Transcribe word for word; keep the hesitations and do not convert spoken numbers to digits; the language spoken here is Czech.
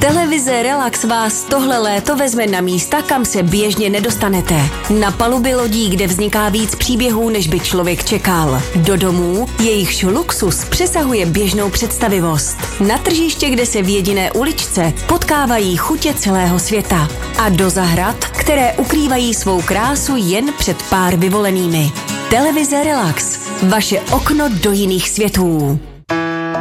Televize Relax vás tohle léto vezme na místa, kam se běžně nedostanete. Na paluby lodí, kde vzniká víc příběhů, než by člověk čekal. Do domů, jejichž luxus přesahuje běžnou představivost. Na tržiště, kde se v jediné uličce potkávají chutě celého světa. A do zahrad, které ukrývají svou krásu jen před pár vyvolenými. Televize Relax. Vaše okno do jiných světů.